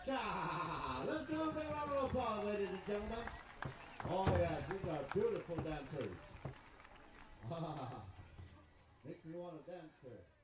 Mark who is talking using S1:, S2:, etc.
S1: cha. Let's give a big round of applause, ladies and gentlemen. Oh, yes, these are beautiful dancers. Makes me want to dance here.